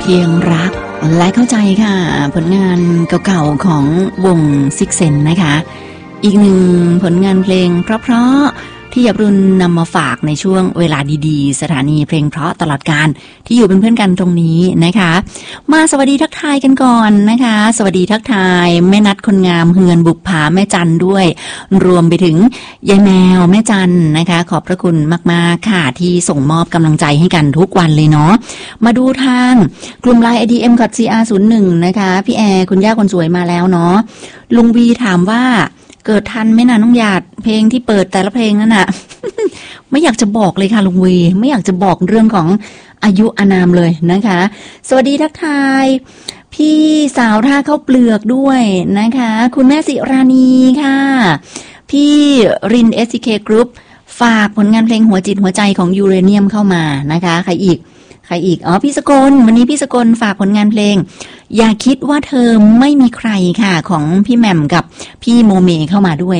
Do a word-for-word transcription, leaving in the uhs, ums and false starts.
พียงรักและเข้าใจค่ะผลงานเก่าๆของวงซิกเซนนะคะอีกหนึ่งผลงานเพลงเพราะๆที่อยากรุนนำมาฝากในช่วงเวลาดีๆสถานีเพลงเพราะตลอดการที่อยู่เป็นเพื่อนกันตรงนี้นะคะมาสวัสดีทักทายกันก่อนนะคะสวัสดีทักทายแม่นัดคนงามเฮือนบุปผาแม่จันด้วยรวมไปถึงยายแมวแม่จันนะคะขอบพระคุณมากๆค่ะที่ส่งมอบกำลังใจให้กันทุกวันเลยเนาะมาดูทางกลุ่มไลน์ ไอ ดี เอ็ม ซี อาร์ ศูนย์ หนึ่ง นะคะพี่แอร์คุณย่าคนสวยมาแล้วเนาะลุงวีถามว่าเกิดทันไหมนะน้องหยาดเพลงที่เปิดแต่ละเพลงนั่นน่ะ ไม่อยากจะบอกเลยค่ะลุงวีไม่อยากจะบอกเรื่องของอายุอานามเลยนะคะสวัสดีทักทายพี่สาวท่าข้าวเปลือกด้วยนะคะคุณแม่สิราณีค่ะพี่ริน เอส ซี เค Group ฝากผลงานเพลงหัวจิตหัวใจของยูเรเนียมเข้ามานะคะใครอีกใครอีกอ๋อพี่สกลวันนี้พี่สกลฝากผลงานเพลงอย่าคิดว่าเธอไม่มีใครค่ะของพี่แหม่มกับพี่โมเมเข้ามาด้วย